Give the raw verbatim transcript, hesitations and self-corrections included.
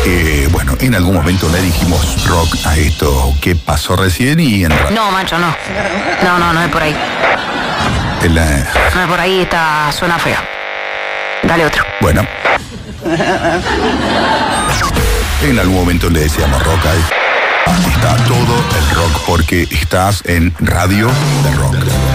Eh, bueno, en algún momento le dijimos rock a esto que pasó recién y en ra- No, macho, no. No, no, no es por ahí. en la- No es por ahí, está, suena feo. Dale otro. bueno. En algún momento le decíamos rock a esto. Aquí está todo el rock porque estás en Radio de Rock.